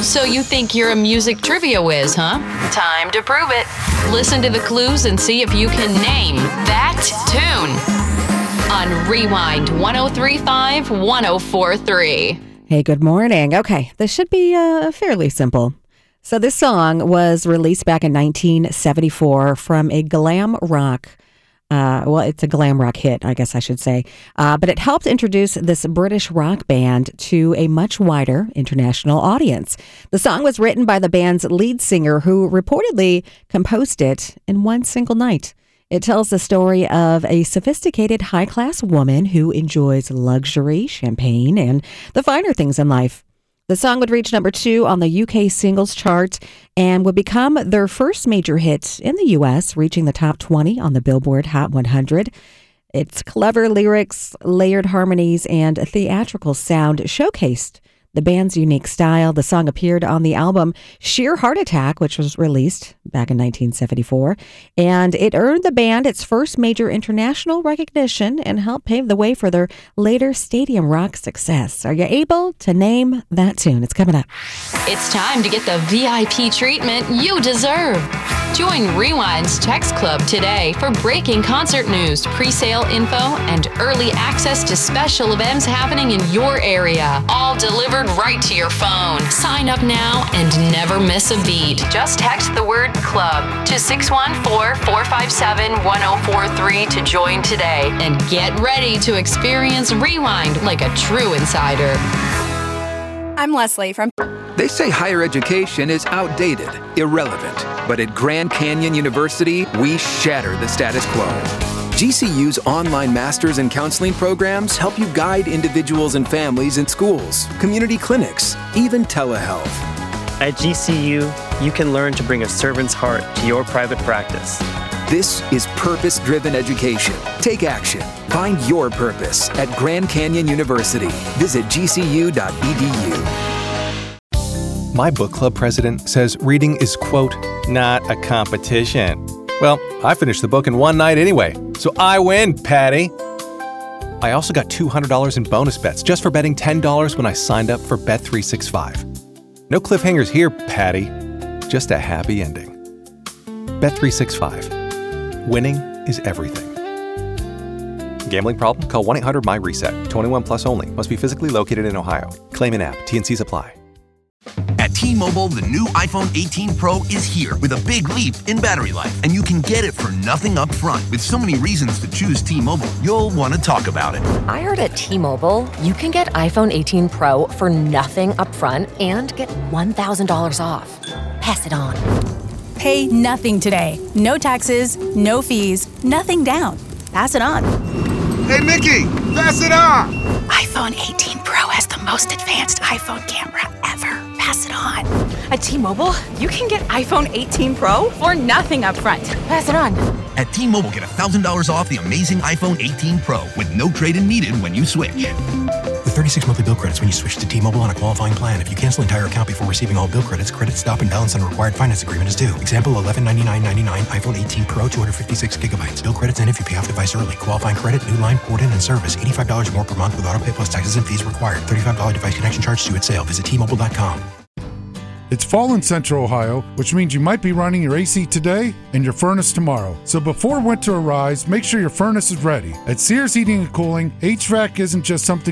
So you think you're a music trivia whiz, huh? Time to prove it. Listen to the clues and see if you can name that tune on Rewind 103.5 104.3. Hey, good morning. Okay, this should be fairly simple. So this song was released back in 1974 from a glam rock. It's a glam rock hit, I guess I should say. But it helped introduce this British rock band to a much wider international audience. The song was written by the band's lead singer, who reportedly composed it in one single night. It tells the story of a sophisticated, high-class woman who enjoys luxury, champagne, and the finer things in life. The song would reach number 2 on the UK singles chart and would become their first major hit in the US, reaching the top 20 on the Billboard Hot 100. Its clever lyrics, layered harmonies, and a theatrical sound showcased the band's unique style. The song appeared on the album Sheer Heart Attack, which was released back in 1974, and it earned the band its first major international recognition and helped pave the way for their later stadium rock success. Are you able to name that tune? It's coming up. It's time to get the VIP treatment you deserve. Join Rewind's Text Club today for breaking concert news, pre-sale info, and early access to special events happening in your area. All delivered right to your phone. Sign up now and never miss a beat. Just text the word club to 614-457-1043 to join today and get ready to experience Rewind like a true insider. I'm Leslie from... They say higher education is outdated, irrelevant. But at Grand Canyon University, we shatter the status quo. GCU's online master's and counseling programs help you guide individuals and families in schools, community clinics, even telehealth. At GCU, you can learn to bring a servant's heart to your private practice. This is purpose-driven education. Take action. Find your purpose at Grand Canyon University. Visit gcu.edu. My book club president says reading is, quote, not a competition. Well, I finished the book in one night anyway, so I win, Patty. I also got $200 in bonus bets just for betting $10 when I signed up for Bet365. No cliffhangers here, Patty. Just a happy ending. Bet365. Winning is everything. Gambling problem? Call 1-800-MY-RESET. 21 plus only. Must be physically located in Ohio. Claim in app. T&Cs apply. At T-Mobile, the new iPhone 18 Pro is here with a big leap in battery life, and you can get it for nothing up front. With so many reasons to choose T-Mobile, you'll want to talk about it. I heard at T-Mobile, you can get iPhone 18 Pro for nothing up front and get $1,000 off. Pass it on. Pay nothing today. No taxes, no fees, nothing down. Pass it on. Hey, Mickey, pass it on. iPhone 18 Pro has the most advanced iPhone camera ever. Pass it on. At T-Mobile, you can get iPhone 18 Pro for nothing up front. Pass it on. At T-Mobile, get $1,000 off the amazing iPhone 18 Pro with no trade-in needed when you switch. With 36 monthly bill credits when you switch to T-Mobile on a qualifying plan. If you cancel entire account before receiving all bill credits, credit stop and balance on a required finance agreement is due. Example, $1199.99 iPhone 18 Pro, 256 gigabytes. Bill credits end if you pay off device early. Qualifying credit, new line, port in, and service. $85 more per month with autopay plus taxes and fees required. $35 device connection charge due at sale. Visit T-Mobile.com. It's fall in Central Ohio, which means you might be running your AC today and your furnace tomorrow. So before winter arrives, make sure your furnace is ready. At Sears Heating and Cooling, HVAC isn't just something